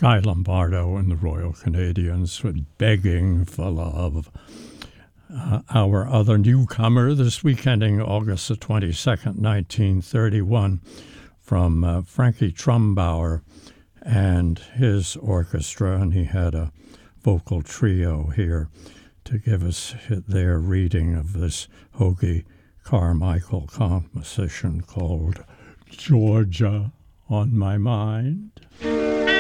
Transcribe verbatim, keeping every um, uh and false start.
Guy Lombardo and the Royal Canadians with Begging for Love. Uh, our other newcomer this week, ending August the twenty-second, nineteen thirty-one, from uh, Frankie Trumbauer and his orchestra, and he had a vocal trio here to give us their reading of this Hoagy Carmichael composition called Georgia on My Mind.